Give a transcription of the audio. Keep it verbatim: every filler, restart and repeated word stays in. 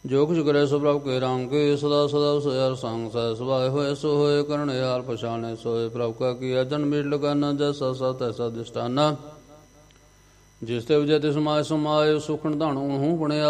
ਜੋ ਕੁਛ ਕਰੇ ਸੋ ਪ੍ਰਭ ਕੇ ਰਾਮ ਕੇ ਸਦਾ ਸਦਾ ਸੋਇ ਸੰਗ ਸਹਿ ਸੁਭਾਏ ਹੋਏ ਸੋ ਹੋਏ ਕਰਨ ਹਾਲ ਪਛਾਣੇ ਸੋਏ ਪ੍ਰਭ ਕਾ ਕੀਆ ਜਨ ਮੀਟ ਲਗਾਨਾ ਜੈਸਾ ਸਤ ਐਸਾ ਦਿਸ਼ਟਾਨਾ ਜਿਸ ਤੇ ਵਜੇ ਤਿਸ ਮਾਇ ਸਮਾਏ ਸੁਖਣ ਧਾਣੂ ਹੂੰ ਬਣਿਆ